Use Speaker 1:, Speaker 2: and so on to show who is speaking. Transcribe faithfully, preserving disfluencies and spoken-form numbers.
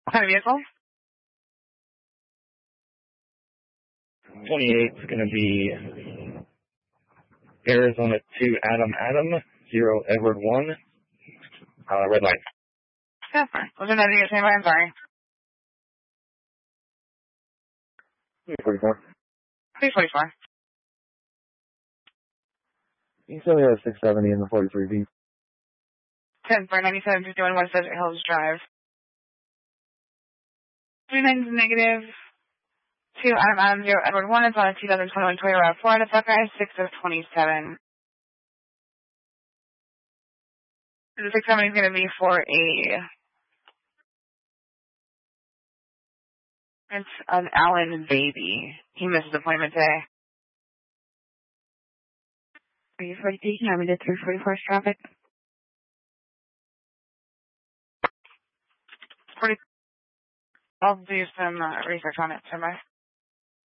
Speaker 1: What kind of vehicle?
Speaker 2: twenty-eight is going to be Arizona two Adam Adam, zero Edward one, uh, red light.
Speaker 1: Yeah, fine. What's your name again? Say I'm sorry.
Speaker 2: three forty-four.
Speaker 1: three forty-four.
Speaker 2: You still have six seventy in the forty-three B.
Speaker 1: ten for ninety-seven fifty-one West Desert Hills Drive. three nines negative. two Adam Adam, zero Edward one is on a two thousand twenty-one Toyota RAV four. The fucker is six of twenty-seven. The six seventy is going to be for a... It's an Allen baby. He missed his appointment today. Are you forty-three? Can I read it through forty-four traffic? forty. I'll do some uh, research on it. Bye.